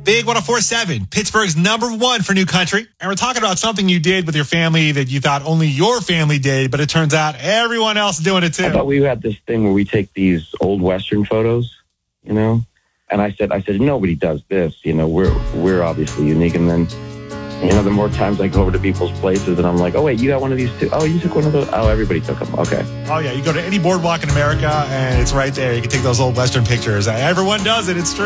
Big 104.7, Pittsburgh's #1 for new country. And we're talking about something you did with your family that you thought only your family did, but it turns out everyone else is doing it too. I thought we had this thing where we take these old Western photos, you know? And I said, nobody does this, you know, we're obviously unique. And then, you know, the more times I go over to people's places and I'm like, oh, wait, you got one of these too? Oh, you took one of those? Oh, everybody took them. Okay. Oh, yeah. You go to any boardwalk in America and it's right there. You can take those old Western pictures. Everyone does it. It's true.